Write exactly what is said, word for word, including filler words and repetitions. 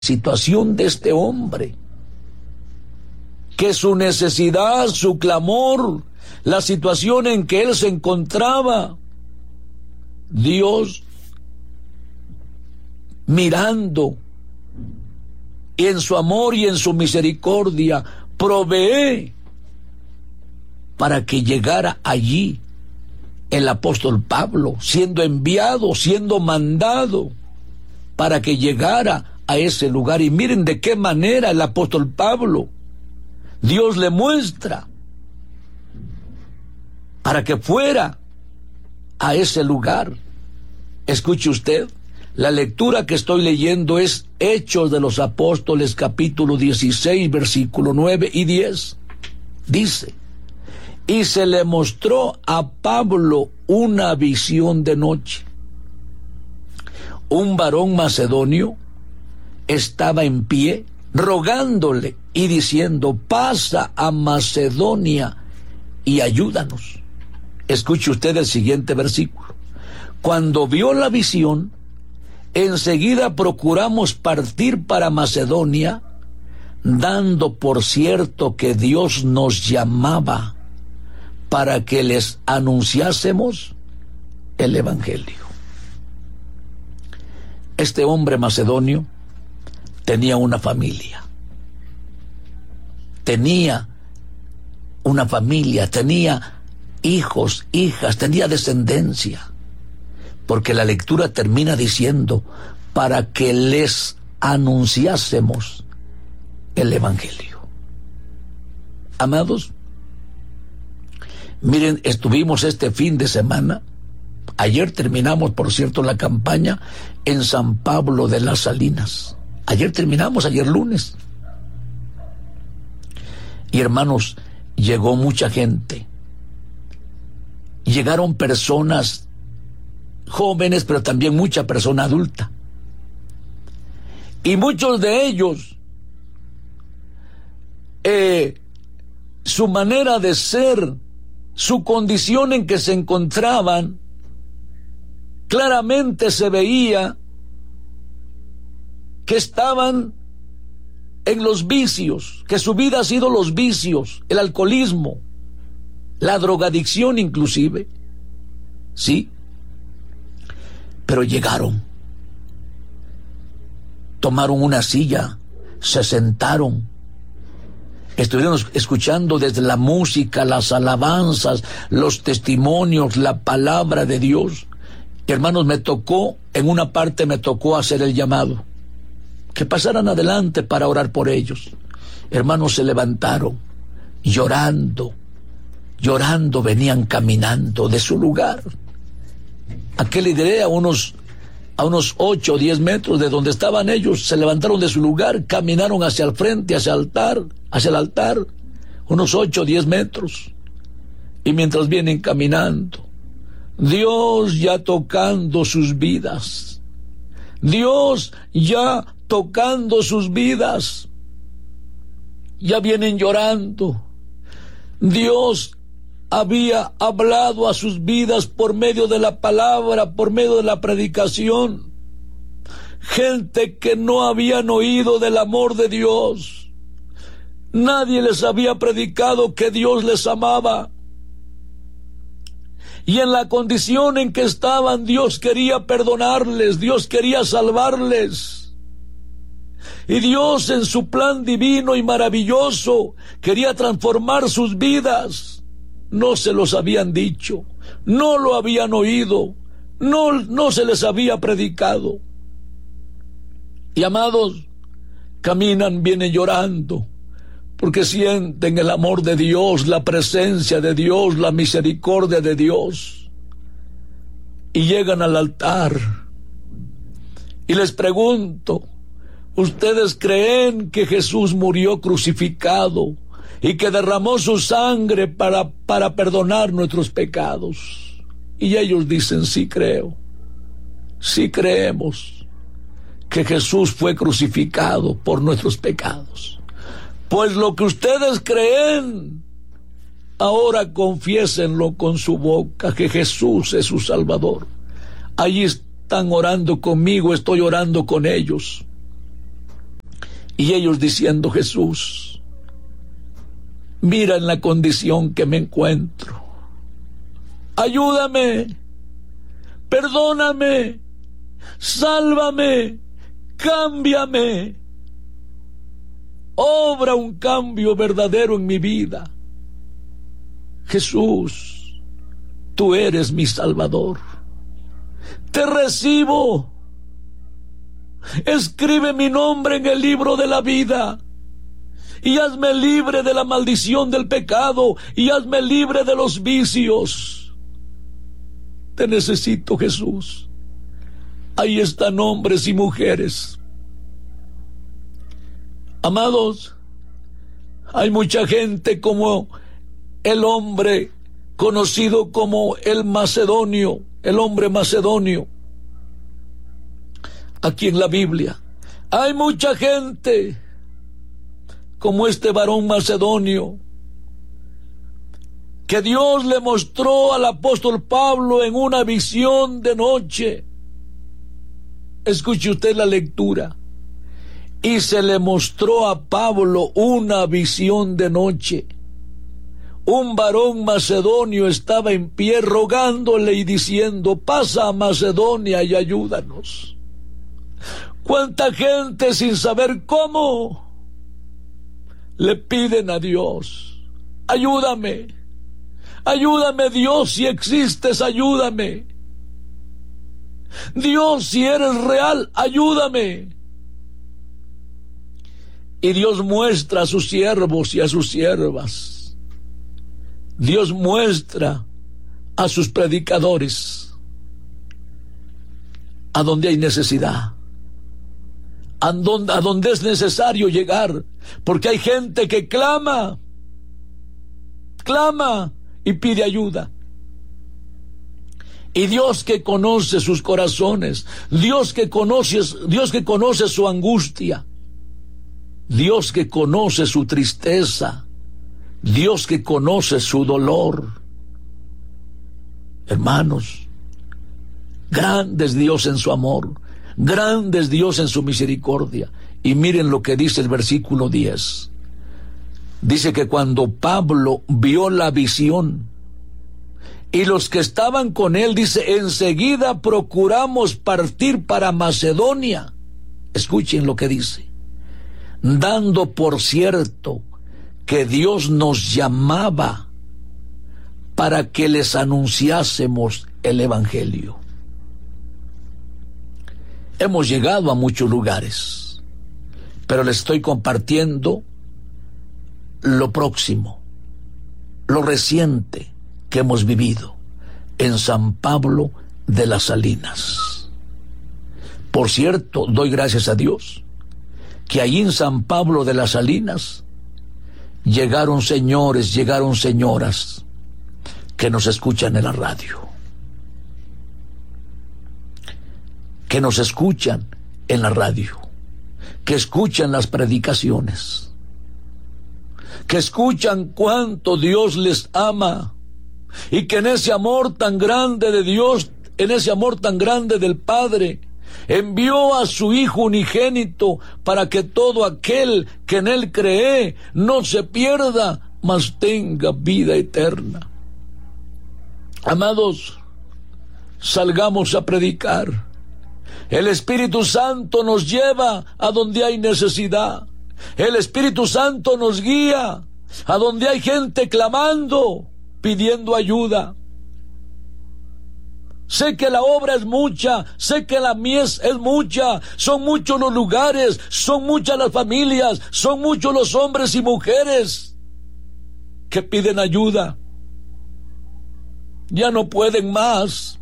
situación de este hombre, que su necesidad, su clamor, la situación en que él se encontraba, Dios mirando y en su amor y en su misericordia provee para que llegara allí el apóstol Pablo, siendo enviado, siendo mandado para que llegara a ese lugar. Y miren de qué manera el apóstol Pablo, Dios le muestra para que fuera a ese lugar. Escuche usted, la lectura que estoy leyendo es Hechos de los Apóstoles, capítulo dieciséis, versículo nueve y diez. Dice: y se le mostró a Pablo una visión de noche. Un varón macedonio estaba en pie, rogándole y diciendo: pasa a Macedonia y ayúdanos. Escuche usted el siguiente versículo. Cuando vio la visión, enseguida procuramos partir para Macedonia, dando por cierto que Dios nos llamaba para que les anunciásemos el evangelio. Este hombre macedonio tenía una familia. Tenía una familia, tenía hijos, hijas, tenía descendencia. Porque la lectura termina diciendo: para que les anunciásemos el evangelio. Amados, miren, estuvimos este fin de semana, ayer terminamos, por cierto, la campaña en San Pablo de las Salinas. Ayer terminamos, ayer lunes. Y hermanos, llegó mucha gente. Llegaron personas jóvenes, pero también mucha persona adulta. Y muchos de ellos, eh, su manera de ser, su condición en que se encontraban, claramente se veía que estaban en los vicios, que su vida ha sido los vicios, el alcoholismo, la drogadicción inclusive, ¿sí? Pero llegaron, tomaron una silla, se sentaron, estuvieron escuchando desde la música, las alabanzas, los testimonios, la palabra de Dios. Y hermanos, me tocó, en una parte me tocó hacer el llamado, que pasaran adelante para orar por ellos. Hermanos, se levantaron, llorando, llorando venían caminando de su lugar. ¿A qué le diré? A unos, a unos ocho o diez metros de donde estaban ellos, se levantaron de su lugar, caminaron hacia el frente, hacia el altar, hacia el altar, unos ocho o diez metros. Y mientras vienen caminando, Dios ya tocando sus vidas, Dios ya tocando sus vidas, ya vienen llorando. Dios había hablado a sus vidas por medio de la palabra, por medio de la predicación. Gente que no habían oído del amor de Dios. Nadie les había predicado que Dios les amaba. Y en la condición en que estaban, Dios quería perdonarles, Dios quería salvarles. Y Dios, en su plan divino y maravilloso, quería transformar sus vidas. No se los habían dicho, no lo habían oído, no, no se les había predicado. Y amados, caminan, vienen llorando, porque sienten el amor de Dios, la presencia de Dios, la misericordia de Dios. Y llegan al altar. Y les pregunto: ¿ustedes creen que Jesús murió crucificado y que derramó su sangre para, para perdonar nuestros pecados? Y ellos dicen: sí creo, sí creemos que Jesús fue crucificado por nuestros pecados. Pues lo que ustedes creen, ahora confiésenlo con su boca, que Jesús es su Salvador. Allí están orando conmigo, estoy orando con ellos. Y ellos diciendo: Jesús, mira en la condición que me encuentro. Ayúdame, perdóname, sálvame, cámbiame. Obra un cambio verdadero en mi vida. Jesús, tú eres mi Salvador. Te recibo. Escribe mi nombre en el libro de la vida y hazme libre de la maldición del pecado y hazme libre de los vicios. Te necesito, Jesús. Ahí están hombres y mujeres. Amados, hay mucha gente como el hombre conocido como el macedonio, el hombre macedonio. Aquí en la Biblia hay mucha gente como este varón macedonio que Dios le mostró al apóstol Pablo en una visión de noche. Escuche usted la lectura. Y se le mostró a Pablo una visión de noche. Un varón macedonio estaba en pie rogándole y diciendo: pasa a Macedonia y ayúdanos. ¿Cuánta gente sin saber cómo le piden a Dios: ayúdame, ayúdame Dios, si existes, ayúdame. Dios, si eres real, ayúdame. Y Dios muestra a sus siervos y a sus siervas. Dios muestra a sus predicadores a donde hay necesidad, a donde, a donde es necesario llegar, porque hay gente que clama, clama y pide ayuda. Y Dios que conoce sus corazones, Dios que conoce, Dios que conoce su angustia, Dios que conoce su tristeza, Dios que conoce su dolor. Hermanos, grande es Dios en su amor, grande es Dios en su misericordia. Y miren lo que dice el versículo diez. Dice que cuando Pablo vio la visión y los que estaban con él, dice, enseguida procuramos partir para Macedonia. Escuchen lo que dice: dando por cierto que Dios nos llamaba para que les anunciásemos el Evangelio. Hemos llegado a muchos lugares, pero les estoy compartiendo lo próximo, lo reciente que hemos vivido en San Pablo de las Salinas. Por cierto, doy gracias a Dios que allí en San Pablo de las Salinas llegaron señores, llegaron señoras que nos escuchan en la radio, que nos escuchan en la radio, que escuchan las predicaciones, que escuchan cuánto Dios les ama y que en ese amor tan grande de Dios, en ese amor tan grande del Padre, envió a su Hijo unigénito para que todo aquel que en Él cree no se pierda, mas tenga vida eterna. Amados, salgamos a predicar. El Espíritu Santo nos lleva a donde hay necesidad. El Espíritu Santo nos guía a donde hay gente clamando, pidiendo ayuda. Sé que la obra es mucha, sé que la mies es mucha, son muchos los lugares, son muchas las familias, son muchos los hombres y mujeres que piden ayuda. Ya no pueden más.